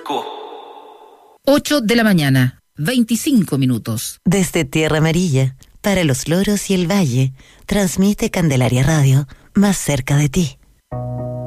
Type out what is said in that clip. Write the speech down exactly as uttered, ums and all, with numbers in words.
Curicó. ocho de la mañana, veinticinco minutos. Desde Tierra Amarilla, para los loros y el valle, transmite Candelaria Radio, más cerca de ti.